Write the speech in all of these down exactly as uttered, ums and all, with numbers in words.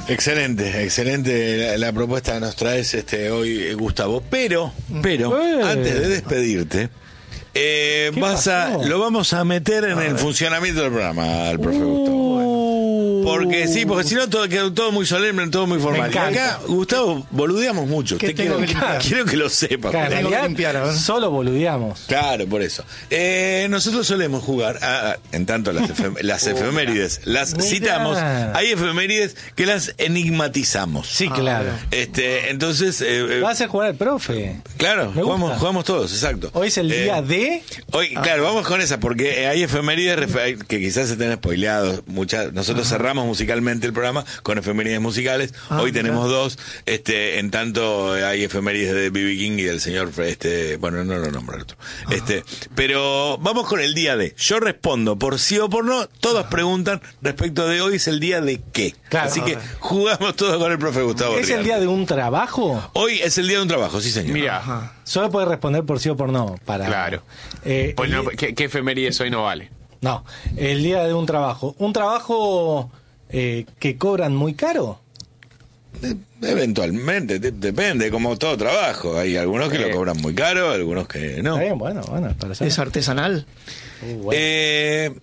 Excelente, excelente la, la propuesta que nos traes este, hoy, Gustavo. Pero, pero, Eh. antes de despedirte, eh, vas a, lo vamos a meter en el funcionamiento del programa al profe Gustavo. Porque sí, porque si no todo queda todo muy solemne, todo muy formal. Y acá, Gustavo, boludeamos mucho. ¿Qué Te tengo quiero, que limpiar? quiero que lo sepas. Claro, en Tengo que realidad, limpiar, a ver. solo boludeamos. Claro, por eso. Eh, nosotros solemos jugar, a, a- en tanto las, efem- las efemérides las Mirá. citamos, hay efemérides que las enigmatizamos. Sí, claro. Este, entonces, eh, eh, Va a hacer jugar el profe. claro, Me jugamos, gusta. jugamos todos, exacto. Hoy es el Eh, día de... Hoy, claro, vamos con esa, porque hay efemérides refe- que quizás se estén spoileados. Muchas, nosotros cerramos musicalmente el programa con efemérides musicales. Ah, Hoy mirá. tenemos dos. Este, en tanto eh, hay efemérides de B B King y del señor, este, bueno, no lo nombro el otro. Este, pero vamos con el día de. Yo respondo por sí o por no. Todas preguntan respecto de hoy es el día de qué. Claro. Así que jugamos todos con el profe Gustavo. ¿Es el Rial. día de un trabajo? Hoy es el día de un trabajo, sí señor. Mira, Ajá. Solo puede responder por sí o por no. Para, Claro. Eh, pues el no, di- ¿qué, qué efemérides hoy no vale? no, el día de un trabajo. ¿Un trabajo eh, que cobran muy caro? Eh, Eventualmente, de- depende, como todo trabajo. Hay algunos que Eh. lo cobran muy caro, algunos que no. Está bien, bueno, bueno. Para hacer- ¿Es artesanal? Uh, bueno. Eh,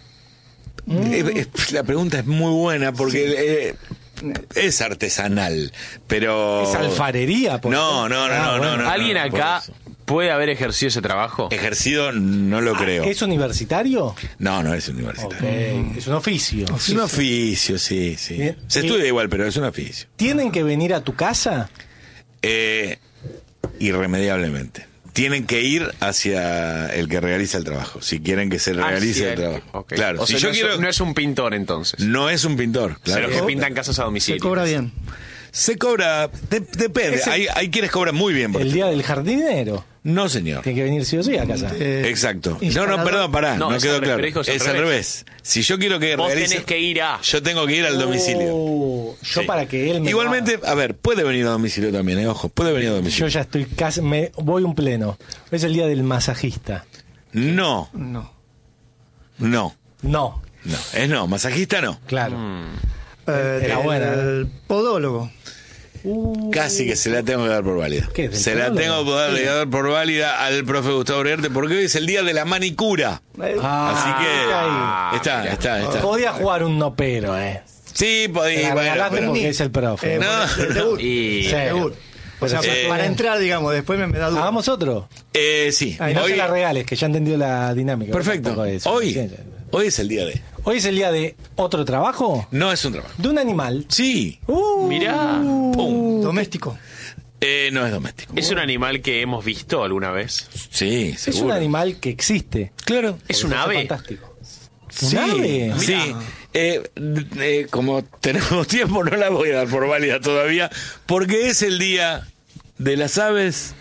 eh, eh, la pregunta es muy buena porque eh, es artesanal, pero... ¿Es alfarería? por No, ejemplo? no, no, Ah, no, bueno. no, no. ¿Alguien por acá eso. puede haber ejercido ese trabajo? Ejercido no lo creo. ¿Es universitario? No, no es Ok, universitario. es un oficio. Es un oficio, sí, sí. Bien. Se Y- estudia igual, pero es un oficio. ¿Tienen que venir a tu casa? Eh, irremediablemente. Tienen que ir hacia el que realiza el trabajo, si quieren que se realice Ah, el sí, trabajo. ok. Claro, O si sea, yo no, quiero... es, no es un pintor entonces. No es un pintor, claro. Pero que pintan casas a domicilio. Se cobra bien. Se cobra, de- depende. Es el- hay, hay quienes cobran muy bien. Por El ejemplo. día del jardinero. No, señor. Tiene que venir sí o sí a casa. Eh, Exacto. No, no, instalador. perdón, pará, no, No, es quedó al revés, claro. pero dijo es al Es al revés. revés. Si yo quiero que Vos realice... tenés que ir a... Yo tengo que ir al domicilio. Oh, yo Sí. para que él me Igualmente, a ver, puede venir a domicilio también, eh, ojo, puede venir a Yo domicilio. ya estoy casi... Me, voy un pleno. Es el día del masajista. No, No. no, No, no. Es no, masajista no. claro. Eh, Era el, buena. el podólogo. Uh, Casi que se la tengo que dar por válida. ¿Qué, del Se la podólogo? tengo que dar, dar por válida al profe Gustavo Uriarte porque hoy es el día de la manicura. Ah, Así que está, está, está. podía jugar un nopero, eh. Sí, Te podía, la bueno, regalaste pero- porque es el profe. Eh, No, bueno, de- no. debut. Y... Sí. Debut. O sea, Eh, para entrar, digamos, después me, me da duda. Hagamos otro. Eh, sí. Y no Hoy, se la regales, que ya entendió la dinámica. perfecto. Tampoco es Hoy, suficiente. hoy es el día de. Hoy es el día de otro trabajo. No es un trabajo. De un animal. Sí. Uh, Mirá. Pum. Doméstico. Eh, no es doméstico. ¿Es un animal que hemos visto alguna vez? Sí, es seguro. un animal que existe. Claro. ¿Es un Eso ave? Fantástico. Sí, ave? sí. Eh, eh, como tenemos tiempo, no la voy a dar por válida todavía, porque es el día de las aves.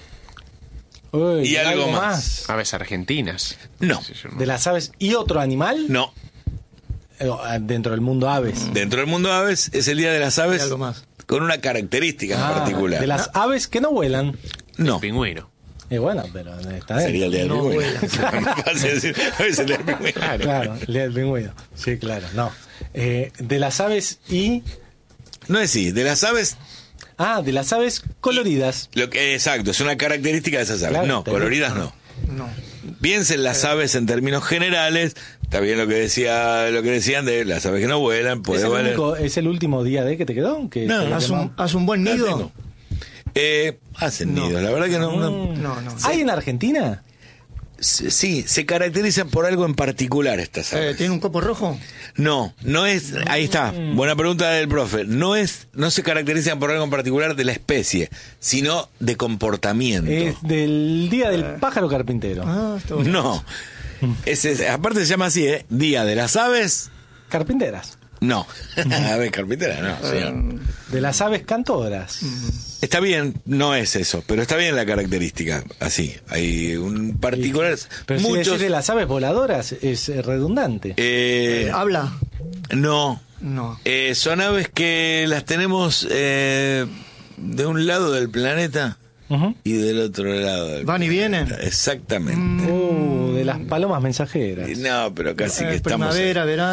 Uy, Y algo más. Aves argentinas. No, Sí, yo no- De las aves y otro animal no. eh, dentro del mundo aves. Dentro del mundo de aves es el día de las Y aves algo más. con una característica Ah, en particular. de las aves que no vuelan. No, Pingüino. Y bueno, pero está bien. sería el día del No pingüino. vuela. Me parece decir, hoy es el día del pingüino. Claro, el día del pingüino. Sí, claro, no. Eh, de las aves y... No es sí, de las aves, Ah, de las aves coloridas. lo que exacto, es una característica de esas aves. Claro, no, te coloridas no. No. Piensen las aves en términos generales. Está bien lo que decía, lo que decían de las aves que no vuelan, ¿Es puede el, valer. único- ¿Es el último día de que te quedó? Que No, te ¿Haz llamó? un, haz un buen La nido? tengo. Eh, hacen No. nidos, la verdad que no. no. No, no. ¿Hay en Argentina? Sí, sí, se caracterizan por algo en particular estas Eh, aves. ¿Tiene un copo rojo? No, no es, ahí está, buena pregunta del profe. No es, no se caracterizan por algo en particular de la especie, sino de comportamiento. Es del día del pájaro carpintero. Ah, está bueno. No. Ese es- aparte se llama así, ¿eh? Día de las aves. Carpinteras. No. Aves carpintera, no, señor. De las aves cantoras. Está bien, no es eso, pero está bien la característica. Así, hay un particular. Pero si muchos. decís de las aves voladoras es eh, redundante. eh, ¿Habla? no. No. Eh, son aves que las tenemos eh, de un lado del planeta Ujú. y del otro lado del ¿Van y planeta. vienen? Exactamente. Uh, de las palomas mensajeras. No, pero casi que Eh, estamos. primavera, verano.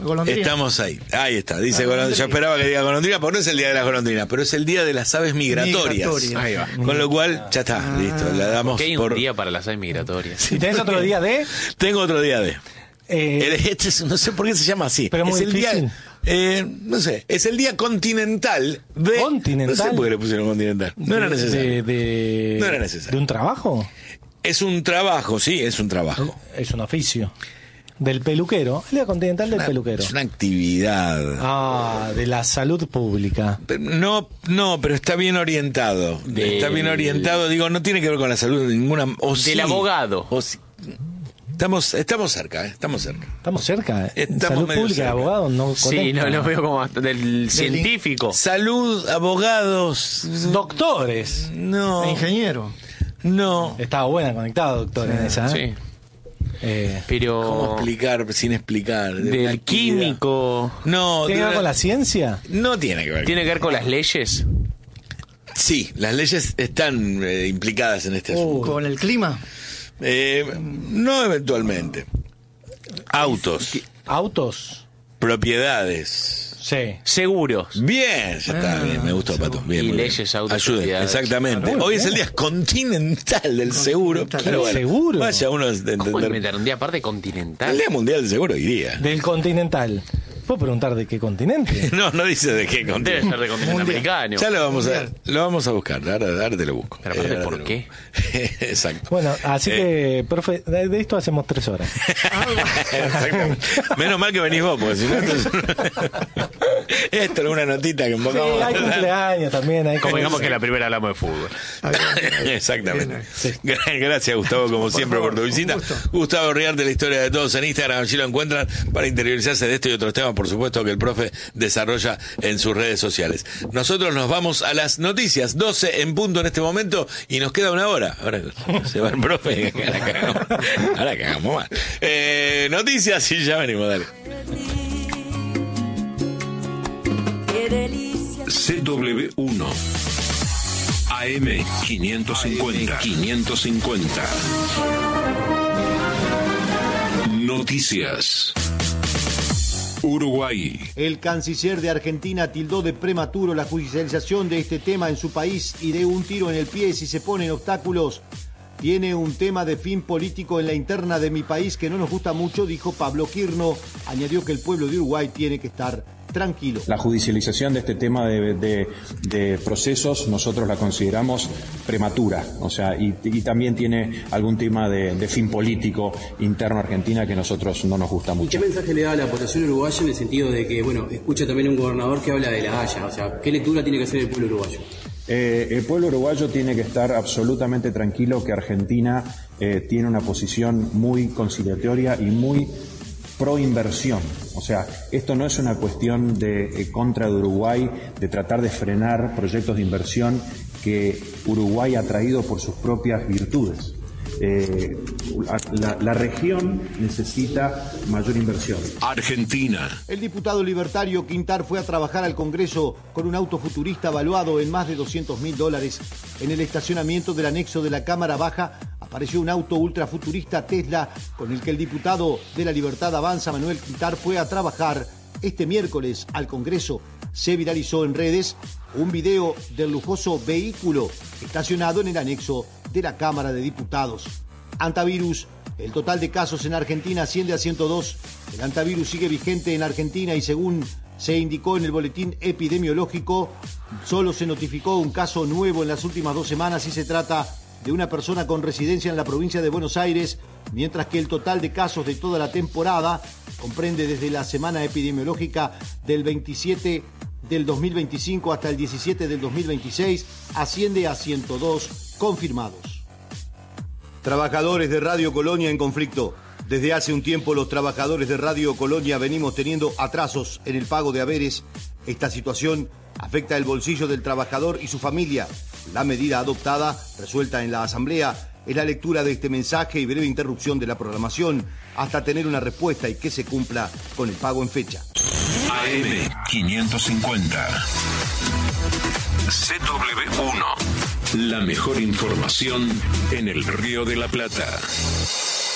Golondrina. Estamos ahí. Ahí está. Dice golondrina. Yo esperaba que diga golondrina, porque no es el día de las golondrinas, pero es el día de las aves migratorias. Migratorias. Ahí va. Con lo cual, ya está, listo. La damos ¿Qué hay por. un día para las aves migratorias? ¿Y tenés otro día de? Tengo otro día de. Eh, El- Este es- no sé por qué se llama así. Pero es muy el día, difícil. eh, no sé, es el día continental de. ¿Continental? No sé por qué le pusieron continental. No era de- necesario. De, de- No era necesario. ¿De un trabajo? Es un trabajo, sí, es un trabajo. Es un oficio. Del peluquero. El día continental del Una- peluquero. Es una actividad. Ah, de la salud pública. Pero No, no, pero está bien orientado. Del- Está bien orientado. Digo, no tiene que ver con la salud de ninguna. O Del sí, abogado. o sí. Estamos, estamos cerca, ¿eh? Estamos cerca. Estamos cerca. Estamos salud medio pública de cerca. abogados no Sí, conecta. no lo veo como hasta- del científico. Salud, abogados. Doctores. No. Ingeniero. No. Estaba buena conectada, doctor, en esa. ¿eh? Sí. Eh, Pero. ¿Cómo explicar sin explicar? De una Del actividad. químico. No, ¿Tiene que de ver una- con la ciencia? No tiene que ver. ¿Tiene que ver con las leyes? Sí, las leyes están eh, implicadas en este Uh. asunto. Con el clima. Eh, no eventualmente. Autos, ¿Autos? propiedades. Sí. Seguros. Bien, ya está, Ah, bien, me gustó, Pato. Bien, Y muy bien. leyes, autos, Ayuden, propiedades. exactamente. Claro, Hoy bien. es el día continental del seguro. Pero bueno, ¿Seguro? vaya uno a ¿Cómo entender. inventar un día aparte El continental? día mundial del seguro iría. Del continental. ¿Puedo preguntar de qué continente? No, no dice de qué Debe continente. ser de continente americano. Ya lo vamos a, lo vamos a buscar, ahora, ahora te lo busco. Pero aparte, ahora ¿por te lo qué? busco. Exacto. Bueno, así Eh. que, profe, de de esto hacemos tres horas. Exactamente. Menos mal que venís vos, porque si no, esto es, esto es una notita que Sí, invocamos. hay cumpleaños también. Hay Como digamos cosas. que la primera hablamos de fútbol. Exactamente. Sí. Gra- Gracias, Gustavo, como siempre, favor, por tu visita. un gusto. Gustavo Riarte, la historia de todos en Instagram. Allí lo encuentran para interiorizarse de esto y otros temas, por supuesto, que el profe desarrolla en sus redes sociales. Nosotros nos vamos a las noticias, doce en punto en este momento, y nos queda una hora. Ahora se va el profe, ahora cagamos, ahora cagamos más. Eh, noticias y ya venimos, dale. Qué delicia. C W uno A M quinientos cincuenta quinientos cincuenta Noticias. Uruguay. El canciller de Argentina tildó de prematuro la judicialización de este tema en su país y de un tiro en el pie si se ponen obstáculos. Tiene un tema de fin político en la interna de mi país que no nos gusta mucho, dijo Pablo Quirno. Añadió que el pueblo de Uruguay tiene que estar tranquilo. La judicialización de este tema de, de- de procesos nosotros la consideramos prematura, o sea, y, y también tiene algún tema de, de fin político interno a Argentina que a nosotros no nos gusta ¿Qué mucho. mensaje le da a la población uruguaya en el sentido de que, bueno, escucha también un gobernador que habla de la Haya? O sea, ¿qué lectura tiene que hacer el pueblo uruguayo? Eh, el pueblo uruguayo tiene que estar absolutamente tranquilo que Argentina eh, tiene una posición muy conciliatoria y muy pro inversión. O sea, esto no es una cuestión de eh, contra de Uruguay, de tratar de frenar proyectos de inversión que Uruguay ha traído por sus propias virtudes. Eh, la, la región necesita mayor inversión. Argentina. El diputado libertario Quintar fue a trabajar al Congreso con un auto futurista valuado en más de doscientos mil dólares. En el estacionamiento del anexo de la Cámara Baja apareció un auto ultrafuturista Tesla con el que el diputado de la Libertad Avanza, Manuel Quintar, fue a trabajar este miércoles al Congreso. Se viralizó en redes un video del lujoso vehículo estacionado en el anexo de la Cámara de Diputados. Antivirus. El total de casos en Argentina asciende a ciento dos. El antivirus sigue vigente en Argentina y según se indicó en el boletín epidemiológico, solo se notificó un caso nuevo en las últimas dos semanas y se trata de una persona con residencia en la provincia de Buenos Aires, mientras que el total de casos de toda la temporada comprende desde la semana epidemiológica del veintisiete del dos mil veinticinco hasta el diecisiete del dos mil veintiséis, asciende a ciento dos confirmados. Trabajadores de Radio Colonia en conflicto. Desde hace un tiempo los trabajadores de Radio Colonia venimos teniendo atrasos en el pago de haberes. Esta situación afecta el bolsillo del trabajador y su familia. La medida adoptada, resuelta en la Asamblea, es la lectura de este mensaje y breve interrupción de la programación hasta tener una respuesta y que se cumpla con el pago en fecha. A M quinientos cincuenta C W uno. La mejor información en el Río de la Plata.